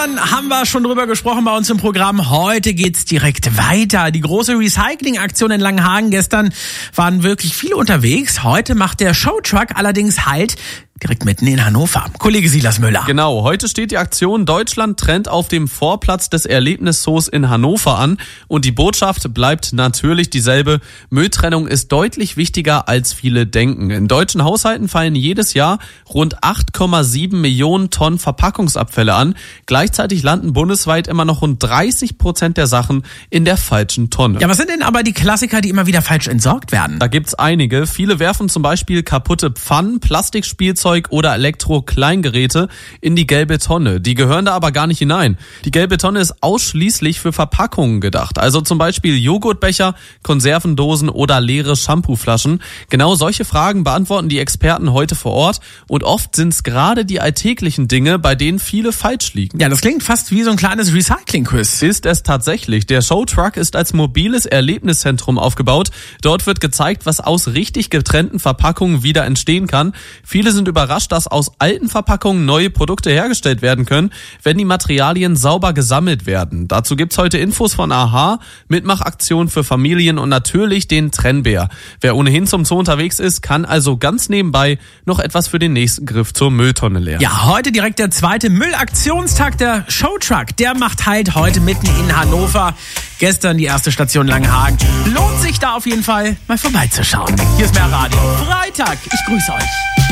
Gestern haben wir schon drüber gesprochen bei uns im Programm. Heute geht's direkt weiter. Die große Recycling-Aktion in Langenhagen. Gestern waren wirklich viele unterwegs. Heute macht der Showtruck allerdings Halt direkt mitten in Hannover. Kollege Silas Müller. Genau, heute steht die Aktion Deutschland trennt auf dem Vorplatz des Erlebniszoos in Hannover an. Und die Botschaft bleibt natürlich dieselbe. Mülltrennung ist deutlich wichtiger, als viele denken. In deutschen Haushalten fallen jedes Jahr rund 8,7 Millionen Tonnen Verpackungsabfälle an. Gleichzeitig landen bundesweit immer noch rund 30% der Sachen in der falschen Tonne. Ja, was sind denn aber die Klassiker, die immer wieder falsch entsorgt werden? Da gibt's einige. Viele werfen zum Beispiel kaputte Pfannen, Plastikspielzeug oder Elektro-Kleingeräte in die gelbe Tonne. Die gehören da aber gar nicht hinein. Die gelbe Tonne ist ausschließlich für Verpackungen gedacht. Also zum Beispiel Joghurtbecher, Konservendosen oder leere Shampooflaschen. Genau solche Fragen beantworten die Experten heute vor Ort. Und oft sind es gerade die alltäglichen Dinge, bei denen viele falsch liegen. Ja, das klingt fast wie so ein kleines Recycling-Quiz. Ist es tatsächlich. Der Showtruck ist als mobiles Erlebniszentrum aufgebaut. Dort wird gezeigt, was aus richtig getrennten Verpackungen wieder entstehen kann. Viele sind überrascht, dass aus alten Verpackungen neue Produkte hergestellt werden können, wenn die Materialien sauber gesammelt werden. Dazu gibt's heute Infos von AHA, Mitmachaktionen für Familien und natürlich den Trennbär. Wer ohnehin zum Zoo unterwegs ist, kann also ganz nebenbei noch etwas für den nächsten Griff zur Mülltonne lernen. Ja, heute direkt der zweite Müllaktionstag. Der Showtruck, der macht Halt heute mitten in Hannover. Gestern die erste Station Langenhagen. Lohnt sich da auf jeden Fall mal vorbeizuschauen. Hier ist mehr Radio. Freitag. Ich grüße euch.